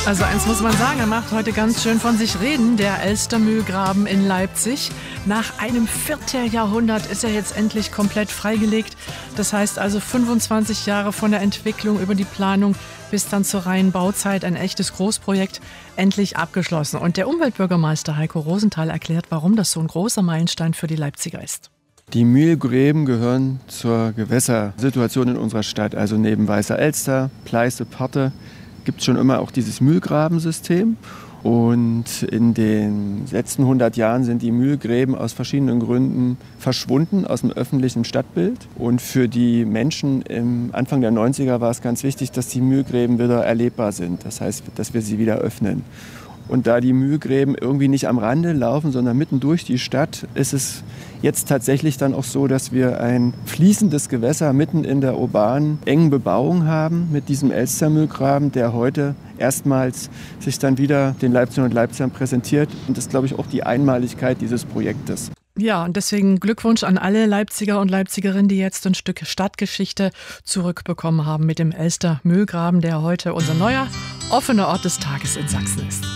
Also eins muss man sagen, er macht heute ganz schön von sich reden, der Elstermühlgraben in Leipzig. Nach einem Vierteljahrhundert ist er jetzt endlich komplett freigelegt. Das heißt also 25 Jahre von der Entwicklung über die Planung bis dann zur reinen Bauzeit, ein echtes Großprojekt, endlich abgeschlossen. Und der Umweltbürgermeister Heiko Rosenthal erklärt, warum das so ein großer Meilenstein für die Leipziger ist. Die Mühlgräben gehören zur Gewässersituation in unserer Stadt. Also neben Weißer Elster, Pleiße, Parthe gibt es schon immer auch dieses Mühlgrabensystem. Und in den letzten 100 Jahren sind die Mühlgräben aus verschiedenen Gründen verschwunden aus dem öffentlichen Stadtbild. Und für die Menschen im Anfang der 90er war es ganz wichtig, dass die Mühlgräben wieder erlebbar sind. Das heißt, dass wir sie wieder öffnen. Und da die Mühlgräben irgendwie nicht am Rande laufen, sondern mitten durch die Stadt, ist es jetzt tatsächlich dann auch so, dass wir ein fließendes Gewässer mitten in der urbanen, engen Bebauung haben mit diesem Elstermühlgraben, der heute erstmals sich dann wieder den Leipzigern und Leipzigern präsentiert. Und das ist, glaube ich, auch die Einmaligkeit dieses Projektes. Ja, und deswegen Glückwunsch an alle Leipziger und Leipzigerinnen, die jetzt ein Stück Stadtgeschichte zurückbekommen haben mit dem Elstermühlgraben, der heute unser neuer offener Ort des Tages in Sachsen ist.